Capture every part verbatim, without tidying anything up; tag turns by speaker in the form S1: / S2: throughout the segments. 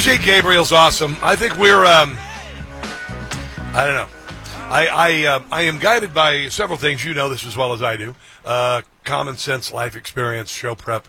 S1: Brigitte Gabriel's awesome. I think we're, um, I don't know. I I, uh, I am guided by several things. You know this as well as I do. Uh, common sense, life experience, show prep,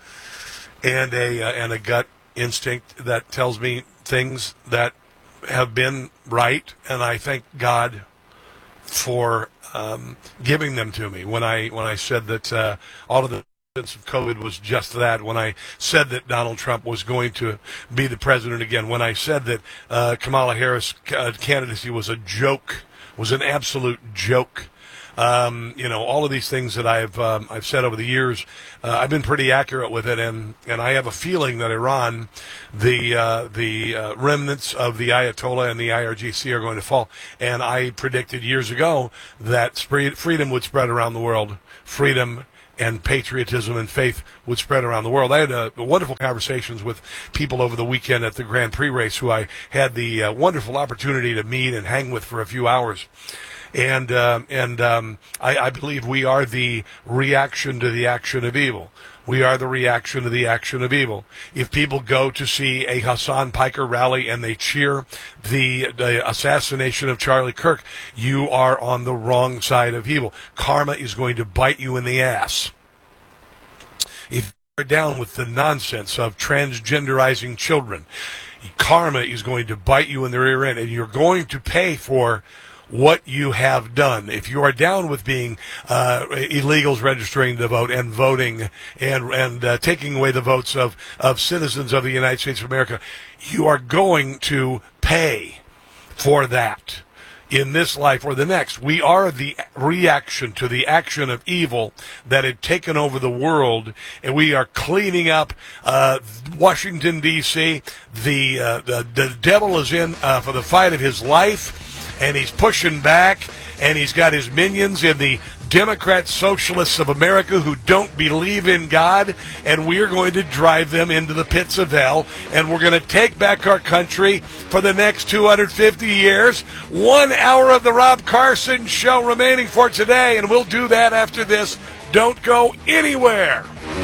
S1: and a uh, and a gut instinct that tells me things that have been right, and I thank God for um, giving them to me. When I when I said that uh, all of the evidence of COVID was just that, when I said that Donald Trump was going to be the president again, when I said that uh, Kamala Harris' uh, candidacy was a joke, was an absolute joke. Um, you know, all of these things that I've um, I've said over the years, uh, I've been pretty accurate with it, and, and I have a feeling that Iran, the uh, the uh, remnants of the Ayatollah and the I R G C are going to fall. And I predicted years ago that spread, freedom would spread around the world, freedom and patriotism and faith would spread around the world. I had uh, wonderful conversations with people over the weekend at the Grand Prix race who I had the uh, wonderful opportunity to meet and hang with for a few hours. And uh, and um, I, I believe we are the reaction to the action of evil. We are the reaction to the action of evil. If people go to see a Hassan Piker rally and they cheer the, the assassination of Charlie Kirk, you are on the wrong side of evil. Karma is going to bite you in the ass. If you're down with the nonsense of transgenderizing children, karma is going to bite you in the rear end, and you're going to pay for what you have done. If you are down with being uh, illegals registering to vote and voting and and uh, taking away the votes of, of citizens of the United States of America, you are going to pay for that in this life or the next. We are the reaction to the action of evil that had taken over the world, and we are cleaning up uh, Washington, D C The, uh, the, the devil is in uh, for the fight of his life, and he's pushing back, and he's got his minions in the Democrat Socialists of America who don't believe in God, and we're going to drive them into the pits of hell, and we're going to take back our country for the next two hundred fifty years. One hour of the Rob Carson Show remaining for today, and we'll do that after this. Don't go anywhere.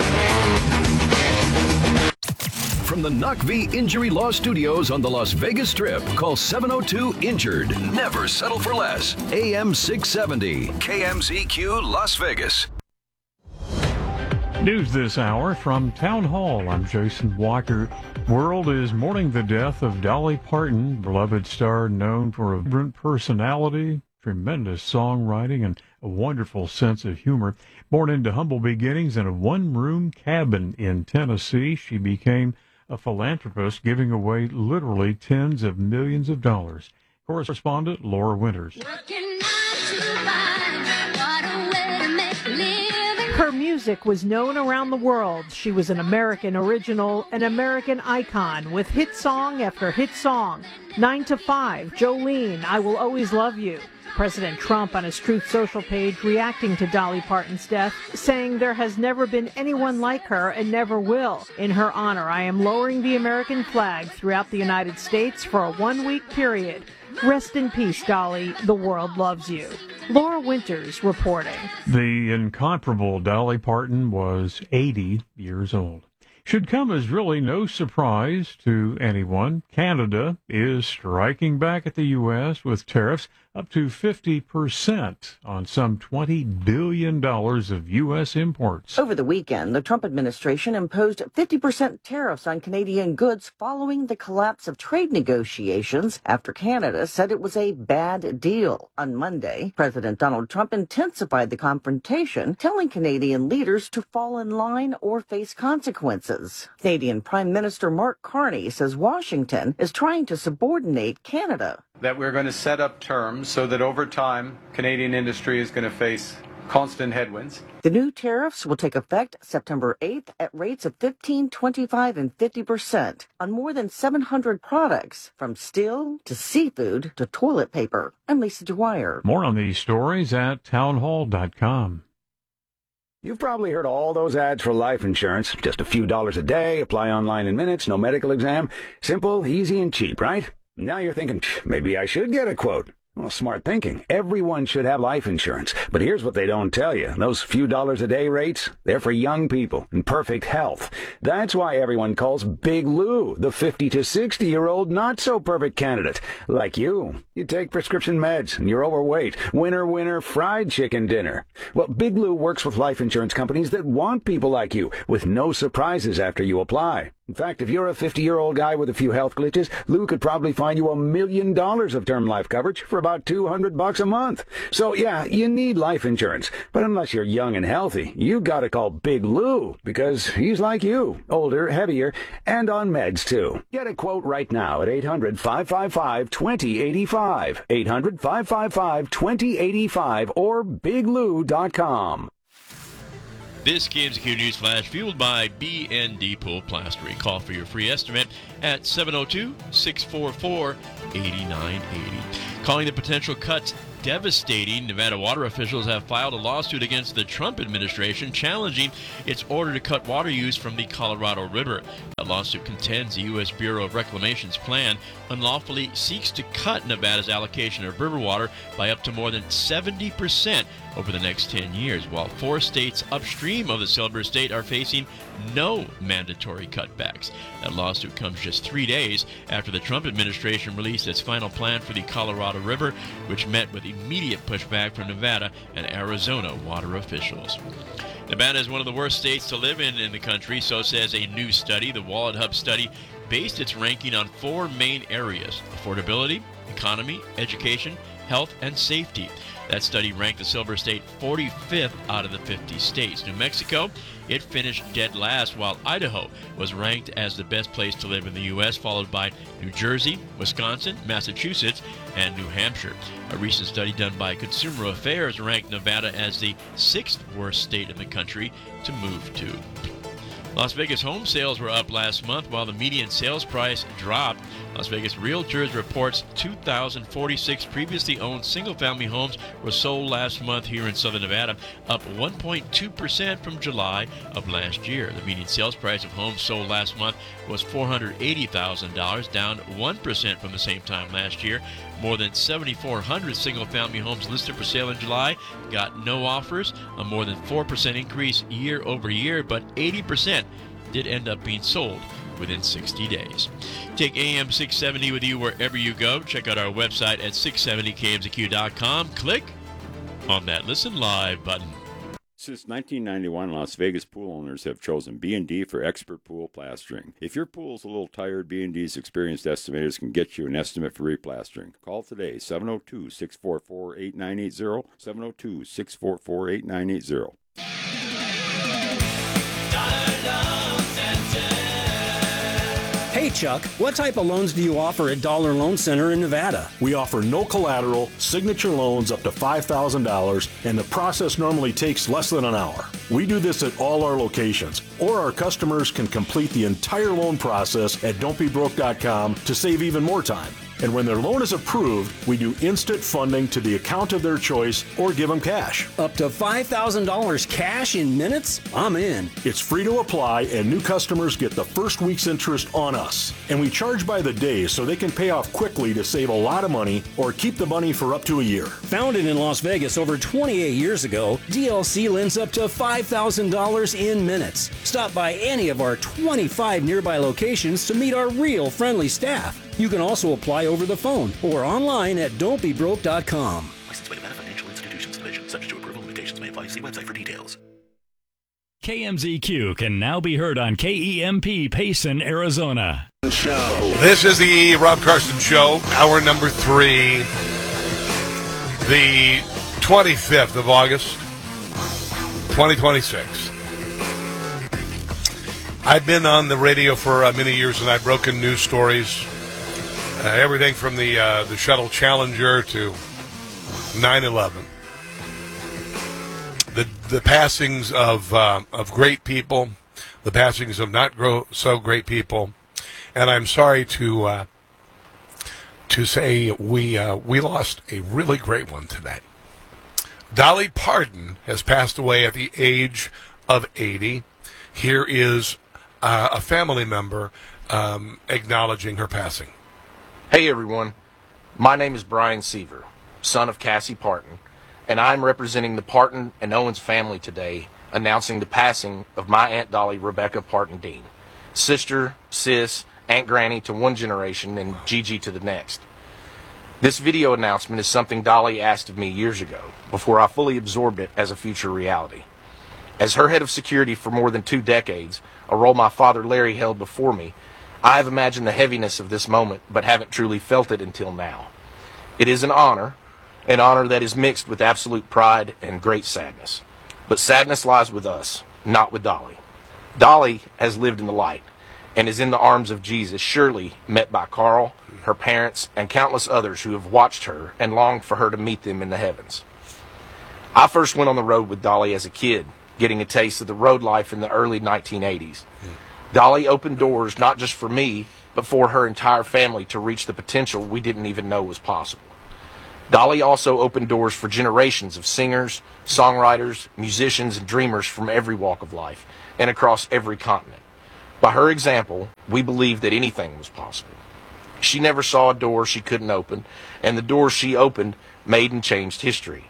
S2: From the Knock V Injury Law Studios on the Las Vegas Strip, call seven oh two injured. Never settle for less. A M six seventy, K M Z Q Las Vegas.
S3: News this hour from Town Hall. I'm Jason Walker. World is mourning the death of Dolly Parton, beloved star known for a vibrant personality, tremendous songwriting, and a wonderful sense of humor. Born into humble beginnings in a one-room cabin in Tennessee, she became a philanthropist, giving away literally tens of millions of dollars. Correspondent Laura Winters.
S4: Her music was known around the world. She was an American original, an American icon, with hit song after hit song. Nine to Five, Jolene, I Will Always Love You. President Trump on his Truth Social page reacting to Dolly Parton's death, saying there has never been anyone like her and never will. In her honor, I am lowering the American flag throughout the United States for a one-week period. Rest in peace, Dolly. The world loves you. Laura Winters reporting.
S3: The incomparable Dolly Parton was eighty years old. Should come as really no surprise to anyone. Canada is striking back at the U S with tariffs up to fifty percent on some twenty billion dollars of U S imports.
S5: Over the weekend, the Trump administration imposed fifty percent tariffs on Canadian goods following the collapse of trade negotiations after Canada said it was a bad deal. On Monday, President Donald Trump intensified the confrontation, telling Canadian leaders to fall in line or face consequences. Canadian Prime Minister Mark Carney says Washington is trying to subordinate Canada.
S6: That we're going to set up terms so that over time, Canadian industry is going to face constant headwinds.
S5: The new tariffs will take effect September eighth at rates of fifteen, twenty-five, and fifty percent on more than seven hundred products, from steel to seafood to toilet paper. I'm Lisa Dwyer.
S3: More on these stories at townhall dot com.
S7: You've probably heard all those ads for life insurance. Just a few dollars a day, apply online in minutes, no medical exam. Simple, easy, and cheap, right? Now you're thinking, maybe I should get a quote. Well, smart thinking. Everyone should have life insurance. But here's what they don't tell you. Those few dollars a day rates, they're for young people in perfect health. That's why everyone calls Big Lou the fifty to sixty-year-old not-so-perfect candidate. Like you. You take prescription meds and you're overweight. Winner, winner, fried chicken dinner. Well, Big Lou works with life insurance companies that want people like you, with no surprises after you apply. In fact, if you're a fifty-year-old guy with a few health glitches, Lou could probably find you a million dollars of term life coverage for about two hundred bucks a month. So yeah, you need life insurance. But unless you're young and healthy, you gotta call Big Lou, because he's like you, older, heavier, and on meds too. Get a quote right now at eight hundred, five five five, two zero eight five, eight hundred, five five five, two zero eight five, or big lou dot com.
S8: This K M Z Q News Flash fueled by B and D Pool Plastering. Call for your free estimate at seven oh two, six four four, eight nine eight oh. Calling the potential cuts devastating, Nevada water officials have filed a lawsuit against the Trump administration challenging its order to cut water use from the Colorado River. That lawsuit contends the U S Bureau of Reclamation's plan unlawfully seeks to cut Nevada's allocation of river water by up to more than seventy percent over the next ten years, while four states upstream of the Silver State are facing no mandatory cutbacks. That lawsuit comes just three days after the Trump administration released its final plan for the Colorado River, which met with immediate pushback from Nevada and Arizona water officials. Nevada is one of the worst states to live in in the country, so says a new study. The Wallet Hub study based its ranking on four main areas: affordability, economy, education, health, and safety. That study ranked the Silver State forty-fifth out of the fifty states. New Mexico, it finished dead last, while Idaho was ranked as the best place to live in the U S, followed by New Jersey, Wisconsin, Massachusetts, and New Hampshire. A recent study done by Consumer Affairs ranked Nevada as the sixth worst state in the country to move to. Las Vegas home sales were up last month while the median sales price dropped. Las Vegas Realtors reports two thousand forty-six previously owned single-family homes were sold last month here in Southern Nevada, up one point two percent from July of last year. The median sales price of homes sold last month was four hundred eighty thousand dollars, down one percent from the same time last year. More than seven thousand four hundred single-family homes listed for sale in July got no offers, a more than four percent increase year over year, but eighty percent did end up being sold within sixty days. Take A M six seventy with you wherever you go. Check out our website at six seventy K M Z Q dot com. Click on that Listen Live button.
S9: Since nineteen ninety-one, Las Vegas pool owners have chosen B and D for expert pool plastering. If your pool's a little tired, B and D's experienced estimators can get you an estimate for replastering. Call today, seven oh two, six four four, eight nine eight oh, seven oh two, six four four, eight nine eight oh.
S10: Hey Chuck, what type of loans do you offer at Dollar Loan Center in Nevada?
S11: We offer no collateral, signature loans up to five thousand dollars, and the process normally takes less than an hour. We do this at all our locations, or our customers can complete the entire loan process at don't be broke dot com to save even more time. And when their loan is approved, we do instant funding to the account of their choice or give them cash.
S10: Up to five thousand dollars cash in minutes? I'm in.
S11: It's free to apply, and new customers get the first week's interest on us. And we charge by the day so they can pay off quickly to save a lot of money or keep the money for up to a year.
S10: Founded in Las Vegas over twenty-eight years ago, D L C lends up to five thousand dollars in minutes. Stop by any of our twenty-five nearby locations to meet our real friendly staff. You can also apply over the phone or online at don't be broke dot com.
S12: Licensed by Nevada Financial Institutions Division. Subject to approval, limitations may apply. See website for details.
S13: K M Z Q can now be heard on K E M P Payson, Arizona.
S1: Show. This is the Rob Carson Show, hour number three, the twenty-fifth of August, twenty twenty-six. I've been on the radio for uh, many years, and I've broken news stories. Uh, everything from the uh, the shuttle Challenger to nine eleven. The the passings of uh, of great people, the passings of not grow, so great people, and I'm sorry to uh, to say we uh, we lost a really great one today. Dolly Parton has passed away at the age of eighty. Here is uh, a family member um, acknowledging her passing.
S14: Hey everyone, my name is Brian Seaver. son of Cassie Parton, and I'm representing the Parton and Owens family today, announcing the passing of my Aunt Dolly Rebecca Parton Dean, sister, sis, Aunt Granny to one generation and Gigi to the next. This video announcement is something Dolly asked of me years ago, before I fully absorbed it as a future reality. As her head of security for more than two decades, a role my father Larry held before me, I have imagined the heaviness of this moment, but haven't truly felt it until now. It is an honor, an honor that is mixed with absolute pride and great sadness. But sadness lies with us, not with Dolly. Dolly has lived in the light and is in the arms of Jesus, surely met by Carl, her parents, and countless others who have watched her and longed for her to meet them in the heavens. I first went on the road with Dolly as a kid, getting a taste of the road life in the early nineteen eighties. Dolly opened doors not just for me, but for her entire family to reach the potential we didn't even know was possible. Dolly also opened doors for generations of singers, songwriters, musicians, and dreamers from every walk of life and across every continent. By her example, we believed that anything was possible. She never saw a door she couldn't open, and the doors she opened made and changed history.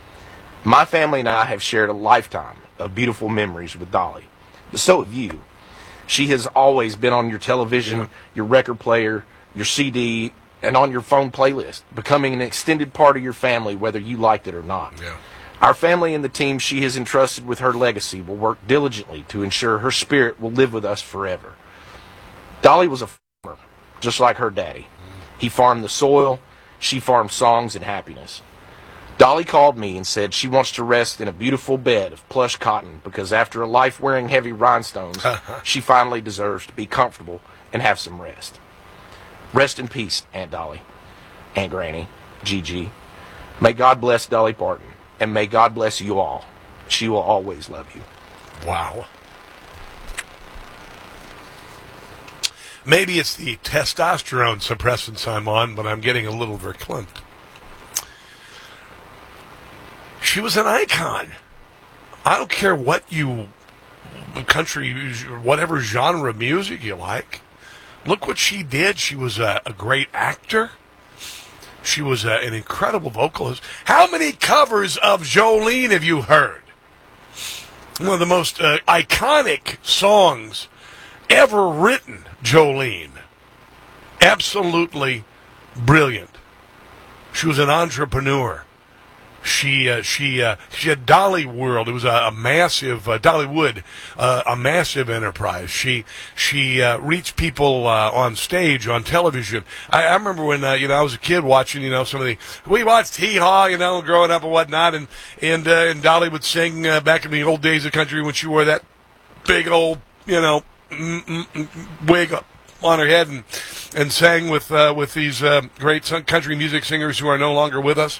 S14: My family and I have shared a lifetime of beautiful memories with Dolly, but so have you. She has always been on your television, your record player, your C D, and on your phone playlist, becoming an extended part of your family whether you liked it or not.
S1: Yeah.
S14: Our family and the team she has entrusted with her legacy will work diligently to ensure her spirit will live with us forever. Dolly was a farmer, just like her daddy. He farmed the soil, she farmed songs and happiness. Dolly called me and said she wants to rest in a beautiful bed of plush cotton because after a life wearing heavy rhinestones, she finally deserves to be comfortable and have some rest. Rest in peace, Aunt Dolly, Aunt Granny, Gigi. May God bless Dolly Parton, and may God bless you all. She will always love you.
S1: Wow. Maybe it's the testosterone suppressants I'm on, but I'm getting a little verklempt. She was an icon. I don't care what you, country, whatever genre of music you like. Look what she did. She was a, a great actor. She was a, an incredible vocalist. How many covers of Jolene have you heard? One of the most uh, iconic songs ever written, Jolene. Absolutely brilliant. She was an entrepreneur. She uh, she uh, she had Dolly World. It was a, a massive uh, Dollywood, uh, a massive enterprise. She she uh, reached people uh, on stage, on television. I, I remember when uh, you know I was a kid watching you know some of the we watched Hee Haw you know growing up and whatnot, and and uh, and Dolly would sing uh, back in the old days of country when she wore that big old you know mm, mm, mm, wig up on her head and and sang with uh, with these uh, great country music singers who are no longer with us.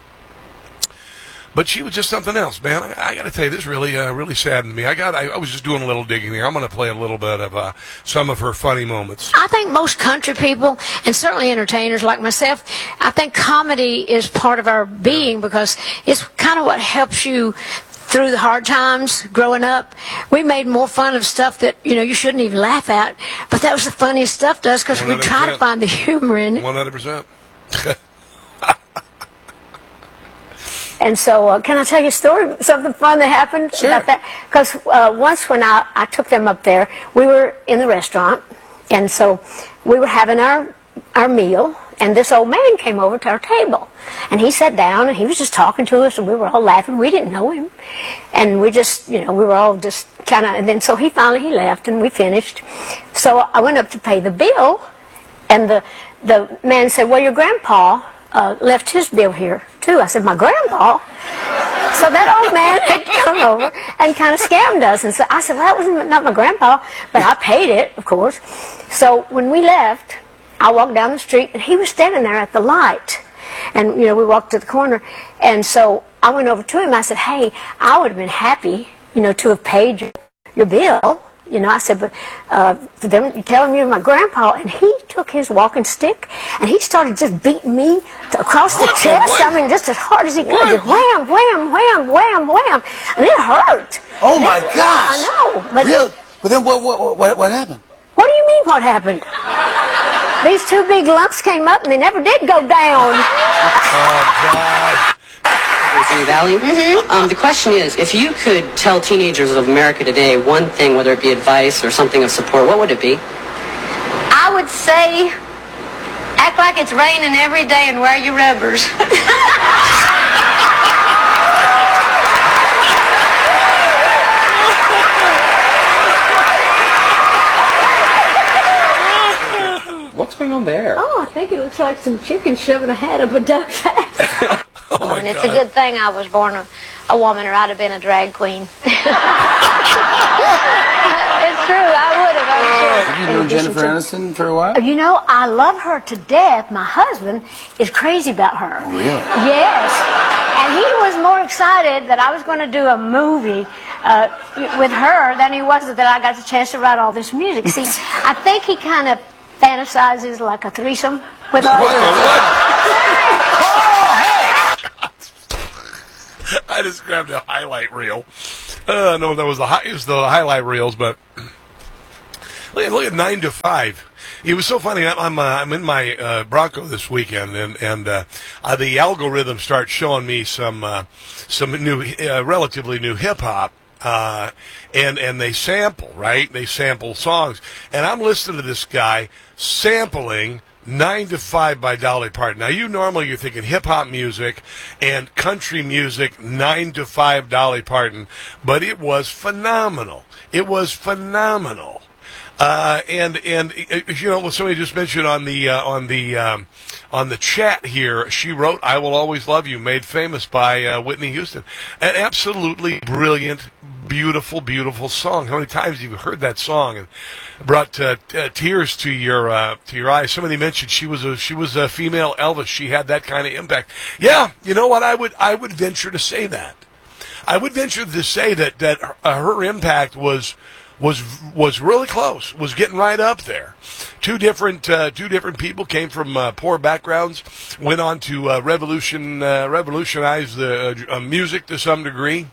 S1: But she was just something else, man. I, I got to tell you, this really, uh, really saddened me. I got, I, I was just doing a little digging here. I'm going to play a little bit of uh, some of her funny moments.
S15: I think most country people, and certainly entertainers like myself, I think comedy is part of our being because it's kind of what helps you through the hard times growing up. We made more fun of stuff that, you know, you shouldn't even laugh at, but that was the funniest stuff to us because we try to find the humor in it.
S1: one hundred percent.
S15: And so, uh, can I tell you a story, something fun that happened
S1: sure.
S15: about that? Because uh, once when I, I took them up there, we were in the restaurant, and so we were having our, our meal, and this old man came over to our table. And he sat down, and he was just talking to us, and we were all laughing. We didn't know him. And we just, you know, we were all just kind of, and then so he finally, he left, and we finished. So I went up to pay the bill, and the, the man said, well, your grandpa uh, left his bill here, too. I said, my grandpa? So that old man had come over and kind of scammed us. And so I said, well, that was not my grandpa, but I paid it, of course. So when we left, I walked down the street, and he was standing there at the light. And, you know, we walked to the corner. And so I went over to him. I said, hey, I would have been happy, you know, to have paid your, your bill. You know, I said, but uh, for them, you tell him you're my grandpa. And he took his walking stick, and he started just beating me to, across the chest. I mean, just as hard as he could. Just wham, wham, wham, wham, wham. And it hurt.
S16: Oh, my
S15: it,
S16: gosh.
S15: I know. But,
S16: really? But then what, what, what, what happened?
S15: What do you mean what happened? these two big lumps came up and they never did go down.
S1: Oh, God.
S16: Sunny Valley. Mm-hmm. Um, the question is, if you could tell teenagers of America today one thing, whether it be advice or something of support, what would it be?
S15: I would say, act like it's raining every day and wear your rubbers.
S17: What's going on there?
S15: Oh, I think it looks like some chicken shoving a hat up a duck's ass.
S1: Oh,
S15: and it's God. a good thing I was born a, a woman, or I'd have been a drag queen. It's true, I would have. I'm sure.
S17: Have you known Jennifer Aniston for a while?
S15: You know, I love her to death. My husband is crazy about her.
S17: Really?
S15: Yes. And he was more excited that I was going to do a movie uh, with her than he was that I got the chance to write all this music. See, I think he kind of fantasizes like a threesome with us.
S1: I just grabbed a highlight reel. Uh, no, that was the high, it was the highlight reels, but look at, look at nine to five. It was so funny. I'm I'm, uh, I'm in my uh, Bronco this weekend, and and uh, uh, the algorithm starts showing me some uh, some new, uh, relatively new hip hop. Uh, and, and they sample, right? They sample songs. And I'm listening to this guy sampling nine to five by Dolly Parton. Now, you normally, you're thinking hip-hop music and country music, nine to five Dolly Parton. But it was phenomenal. It was phenomenal. Uh, and, and, you know, somebody just mentioned on the, uh, on the, um, on the chat here, she wrote, "I Will Always Love You," made famous by, uh, Whitney Houston. An absolutely brilliant, beautiful, beautiful song. How many times have you heard that song and brought, uh, t- uh, tears to your, uh, to your eyes? Somebody mentioned she was a, she was a female Elvis. She had that kind of impact. Yeah. You know what? I would, I would venture to say that. I would venture to say that, that uh, her impact was, was was really close, was getting right up there. Two different uh, two different people came from uh, poor backgrounds, went on to uh, revolution uh, revolutionize the uh, music to some degree.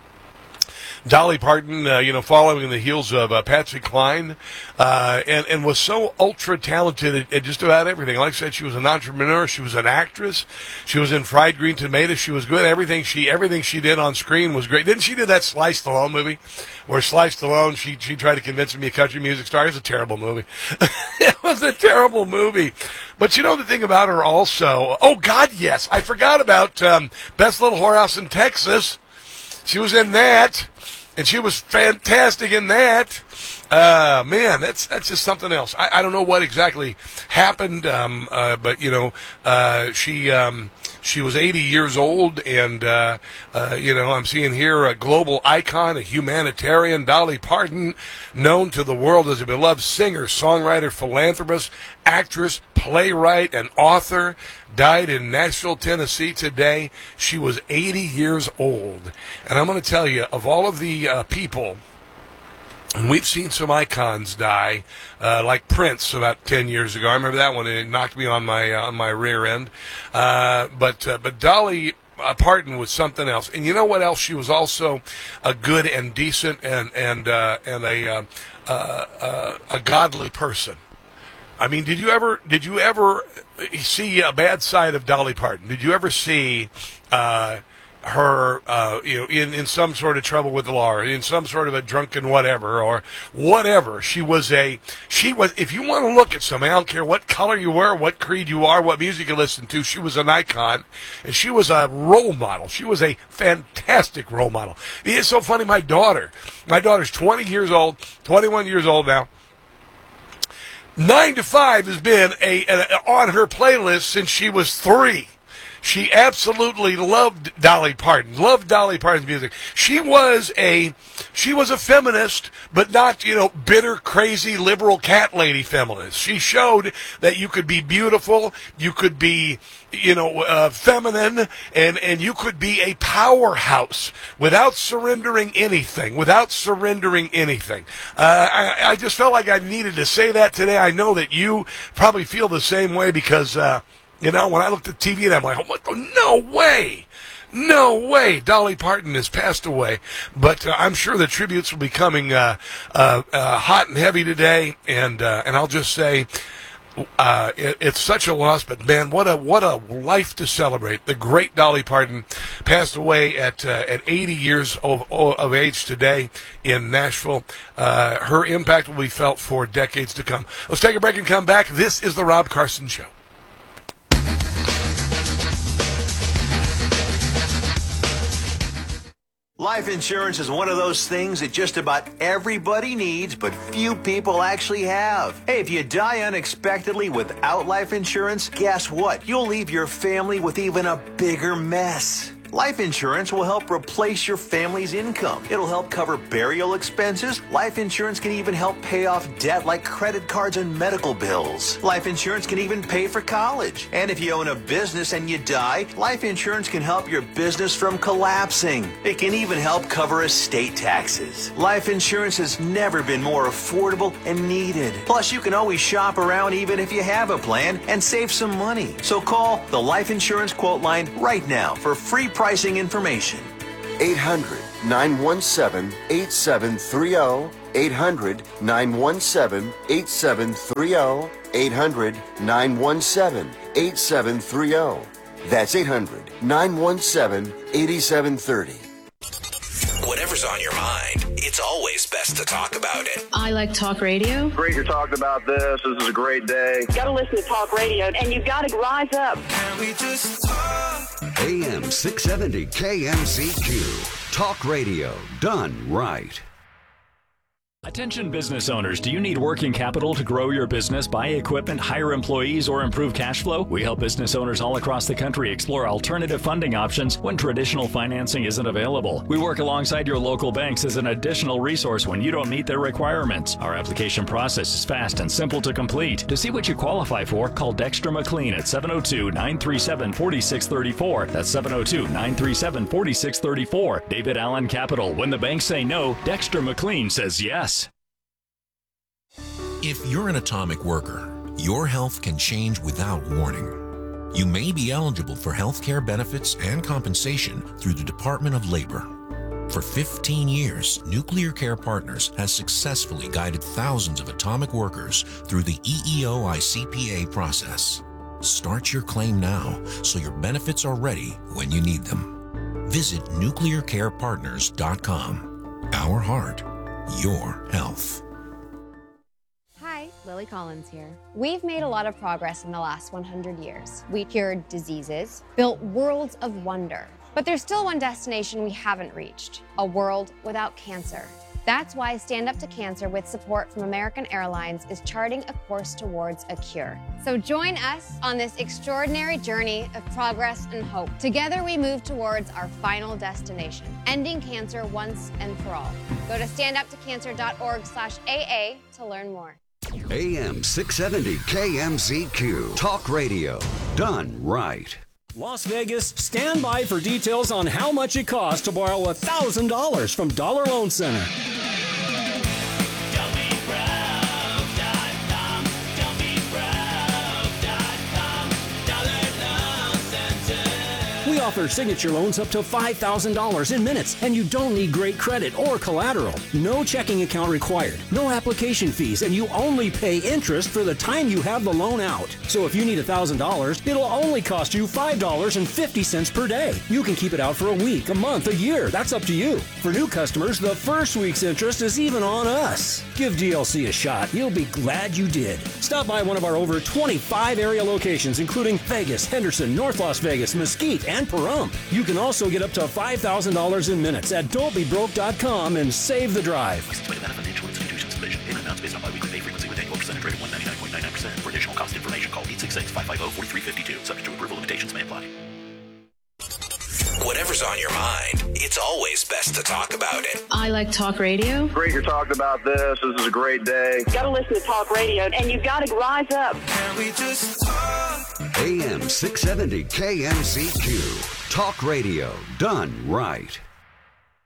S1: Dolly Parton, uh, you know, following in the heels of uh, Patsy Cline, uh, and, and was so ultra talented at, at just about everything. Like I said, she was an entrepreneur. She was an actress. She was in Fried Green Tomatoes. She was good. Everything she everything she did on screen was great. Didn't she do that Sly Stallone movie, where Sly Stallone she she tried to convince him to be a country music star? It was a terrible movie. It was a terrible movie. But you know the thing about her also. Oh God, yes, I forgot about um, Best Little Whorehouse in Texas. She was in that. And she was fantastic in that. Uh, man, that's that's just something else. I, I don't know what exactly happened, um, uh, but you know, uh, she um, she was eighty years old, and uh, uh, you know, I'm seeing here a global icon, a humanitarian, Dolly Parton, known to the world as a beloved singer, songwriter, philanthropist, actress, playwright, and author. Died in Nashville, Tennessee today. She was eighty years old. And I'm going to tell you, of all of the uh, people, and we've seen some icons die, uh, like Prince about ten years ago. I remember that one. It knocked me on my uh, on my rear end. Uh, but uh, but Dolly uh, Parton was something else. And you know what else? She was also a good and decent and and uh, and a uh, uh, uh, a godly person. I mean, did you ever did you ever see a bad side of Dolly Parton? Did you ever see uh, her, uh, you know, in, in some sort of trouble with the law, or in some sort of a drunken whatever, or whatever? She was a she was. If you want to look at somebody, I don't care what color you were, what creed you are, what music you listen to. She was an icon, and she was a role model. She was a fantastic role model. It's so funny. My daughter, my daughter's twenty years old, twenty-one years old now. Nine to Five has been a, a on her playlist since she was three. She absolutely loved Dolly Parton, loved Dolly Parton's music. She was a she was a feminist, but not, you know, bitter, crazy, liberal cat lady feminist. She showed that you could be beautiful, you could be, you know, uh, feminine, and, and you could be a powerhouse without surrendering anything, without surrendering anything. Uh, I, I just felt like I needed to say that today. I know that you probably feel the same way because, uh, you know, when I looked at T V and I'm like, oh, no way. No way. Dolly Parton has passed away. But uh, I'm sure the tributes will be coming uh, uh, uh, hot and heavy today. And uh, and I'll just say, uh, it, it's such a loss, but man, what a what a life to celebrate. The great Dolly Parton passed away at uh, at eighty years of, of age today in Nashville. Uh, her impact will be felt for decades to come. Let's take a break and come back. This is the Rob Carson Show.
S18: Life insurance is one of those things that just about everybody needs, but few people actually have. Hey, if you die unexpectedly without life insurance, guess what? You'll leave your family with even a bigger mess. Life insurance will help replace your family's income. It'll help cover burial expenses. Life insurance can even help pay off debt like credit cards and medical bills. Life insurance can even pay for college. And if you own a business and you die, life insurance can help your business from collapsing. It can even help cover estate taxes. Life insurance has never been more affordable and needed. Plus, you can always shop around even if you have a plan and save some money. So call the Life Insurance Quote Line right now for free pricing information.
S19: eight hundred, nine one seven, eight seven three zero. eight hundred, nine one seven, eight seven three zero. eight hundred, nine one seven, eight seven three zero. That's eight hundred, nine one seven, eight seven three zero.
S20: Whatever's on your mind, it's always best to talk about it.
S21: I like talk radio.
S22: Great you're talking about this. This is a great day.
S23: You gotta listen to talk radio, and you gotta rise up.
S20: Can we just talk?
S2: A M six seventy K M Z Q. Talk radio done right.
S13: Attention business owners, do you need working capital to grow your business, buy equipment, hire employees, or improve cash flow? We help business owners all across the country explore alternative funding options when traditional financing isn't available. We work alongside your local banks as an additional resource when you don't meet their requirements. Our application process is fast and simple to complete. To see what you qualify for, call Dexter McLean at seven oh two, nine three seven, four six three four. That's seven oh two, nine three seven, four six three four. David Allen Capital. When the banks say no, Dexter McLean says yes.
S24: If you're an atomic worker, your health can change without warning. You may be eligible for health care benefits and compensation through the Department of Labor. For fifteen years, Nuclear Care Partners has successfully guided thousands of atomic workers through the E E O I C P A process. Start your claim now so your benefits are ready when you need them. Visit nuclear care partners dot com. Our heart, your health.
S25: Hi, Lily Collins here. We've made a lot of progress in the last one hundred years. We cured diseases, built worlds of wonder. But there's still one destination we haven't reached, a world without cancer. That's why Stand Up to Cancer, with support from American Airlines, is charting a course towards a cure. So join us on this extraordinary journey of progress and hope. Together we move towards our final destination, ending cancer once and for all. Go to stand up to cancer dot org slash A A to learn more.
S2: A M six seventy K M Z Q. Talk radio done right.
S10: Las Vegas, stand by for details on how much it costs to borrow one thousand dollars from Dollar Loan Center. We offer signature loans up to five thousand dollars in minutes, and you don't need great credit or collateral. No checking account required, no application fees, and you only pay interest for the time you have the loan out. So if you need one thousand dollars, it'll only cost you five dollars and fifty cents per day. You can keep it out for a week, a month, a year. That's up to you. For new customers, the first week's interest is even on us. Give D L C a shot. You'll be glad you did. Stop by one of our over twenty-five area locations, including Vegas, Henderson, North Las Vegas, Mesquite, and Pahrump. You can also get up to five thousand dollars in minutes at don't be broke dot com and save the drive.
S12: License by Nevada Financial Institutions Division. Payment amounts based on biweekly pay frequency with annual percentage rate of one hundred ninety-nine point nine nine percent. For additional cost information, call eight six six, five five zero, four three five two. Subject to approval, limitations may apply.
S20: Whatever's on your mind, it's always best to talk about it.
S21: I like talk radio.
S22: Great you're talking about this. This is a great day.
S23: You gotta listen to talk radio, and you gotta rise up.
S20: Can we just talk?
S2: A M six seventy K M Z Q. Talk radio done right.